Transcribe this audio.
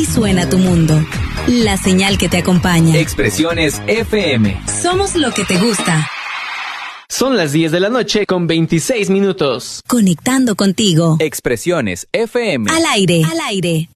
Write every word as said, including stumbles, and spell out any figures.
Así suena tu mundo. La señal que te acompaña. Expresiones F M. Somos lo que te gusta. Son las diez de la noche con veintiséis minutos. Conectando contigo. Expresiones F M. Al aire. Al aire.